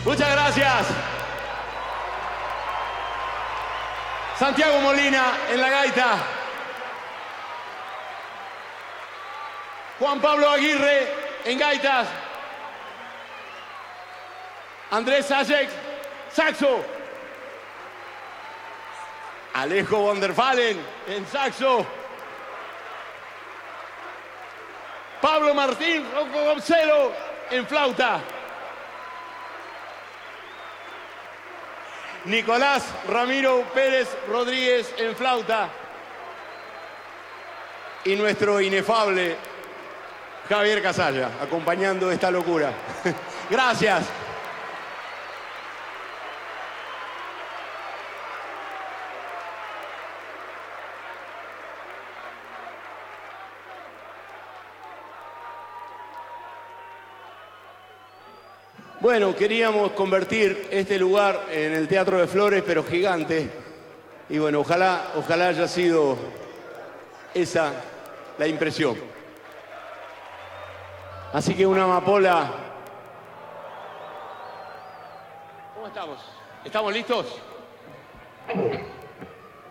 Muchas gracias. Santiago Molina en la gaita. Juan Pablo Aguirre en gaitas. Andrés Sajek, saxo. Alejo von der Fallen en saxo. Pablo Martín Rocco en flauta. Nicolás Ramiro Pérez Rodríguez en flauta. Y nuestro inefable Javier Casalla, acompañando esta locura. Gracias. Bueno, queríamos convertir este lugar en el Teatro de Flores, pero gigante. Y bueno, ojalá haya sido esa la impresión. Así que una amapola. ¿Cómo estamos? ¿Estamos listos?